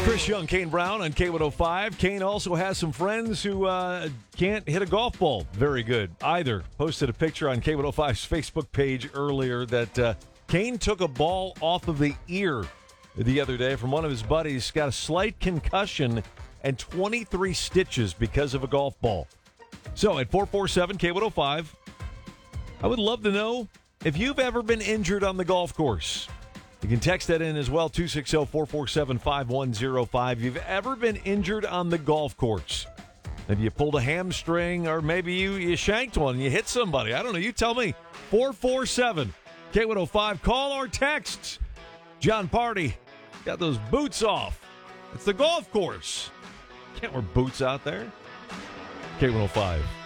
Chris Young, Kane Brown on K105. Kane also has some friends who can't hit a golf ball very good either. Posted a picture on K105's Facebook page earlier that Kane took a ball off of the ear the other day from one of his buddies. Got a slight concussion and 23 stitches because of a golf ball. So at 447-K105, I would love to know if you've ever been injured on the golf course. You can text that in as well, 260-447-5105. If you've ever been injured on the golf course, maybe you pulled a hamstring or maybe you shanked one and you hit somebody. I don't know. You tell me. 447-K105. Call or text. John Party got those boots off. It's the golf course. Can't wear boots out there. K105.